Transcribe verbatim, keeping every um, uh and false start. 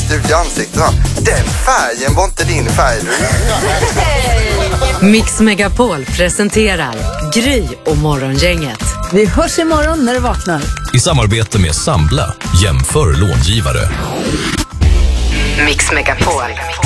rätt ut i ansiktet. Den färgen var inte din färg. Mix Megapol presenterar Gry och Morgongänget. Vi hörs imorgon när du vaknar. I samarbete med Sambla, jämför långivare. Mix Megapol.